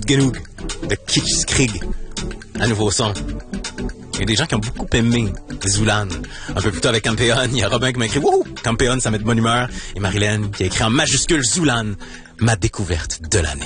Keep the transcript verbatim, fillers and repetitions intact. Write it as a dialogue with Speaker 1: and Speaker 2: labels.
Speaker 1: Genoog de Kitschkrieg. Un nouveau son. Il y a des gens qui ont beaucoup aimé Zoulan. Un peu plus tôt avec Campeon, il y a Robin qui m'a écrit « Wouhou! Campeon, ça met de bonne humeur. » Et Marilyn qui a écrit en majuscule « Zoulan, ma découverte de l'année. »